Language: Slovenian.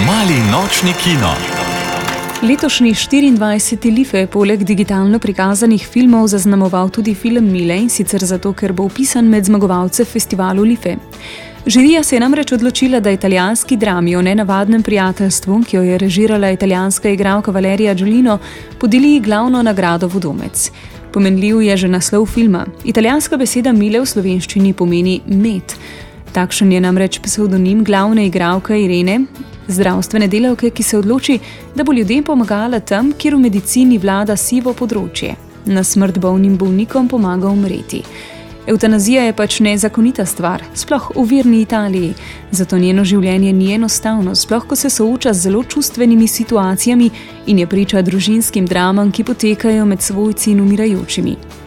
Mali nočni kino. Letošnji 24. Life je poleg digitalno prikazanih filmov zaznamoval tudi film Mile, in sicer zato, ker bo vpisan med zmagovalce festivalu Life. Žirija se je namreč odločila, da italijanski drami o nenavadnem prijateljstvu, ki jo je režirala italijanska igralka Valeria Giulino, podeli glavno nagrado Vodomec. Pomenljiv je že naslov filma. Italijanska beseda Mile v slovenščini pomeni med. Takšen je namreč psevdonim glavne igralke Irene, zdravstvene delavke, ki se odloči, da bo ljudem pomagala tam, kjer v medicini vlada sivo področje. Na smrt bolnim bolnikom pomaga umreti. Evtanazija je pač nezakonita stvar, sploh v virni Italiji, zato njeno življenje ni enostavno, sploh ko se sooča z zelo čustvenimi situacijami in je priča družinskim dramam, ki potekajo med svojci in umirajočimi.